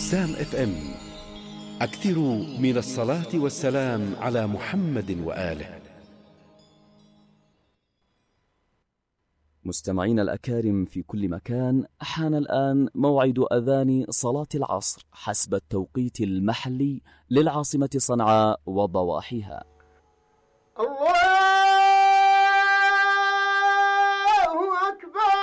بسام اف ام. أكثروا من الصلاة والسلام على محمد وآله. مستمعين الأكارم في كل مكان، حان الآن موعد أذان صلاة العصر حسب التوقيت المحلي للعاصمة صنعاء وضواحيها. الله